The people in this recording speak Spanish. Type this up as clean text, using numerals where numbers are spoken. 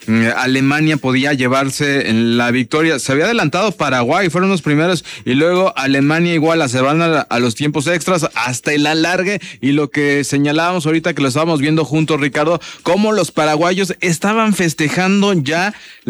Alemania podía llevarse en la victoria. Se había adelantado Paraguay, fueron los primeros, y luego Alemania igual se van a los tiempos extras hasta el alargue, y lo que señalábamos ahorita que lo estábamos viendo juntos, Ricardo, cómo los paraguayos estaban festejando ya